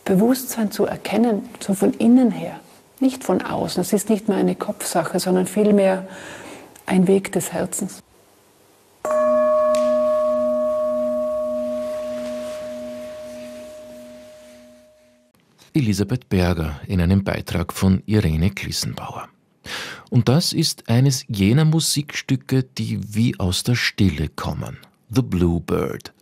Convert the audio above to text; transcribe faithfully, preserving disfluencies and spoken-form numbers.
Bewusstsein zu erkennen, so von innen her, nicht von außen. Es ist nicht mehr eine Kopfsache, sondern vielmehr ein Weg des Herzens. Elisabeth Berger in einem Beitrag von Irene Klissenbauer. Und das ist eines jener Musikstücke, die wie aus der Stille kommen. The Bluebird.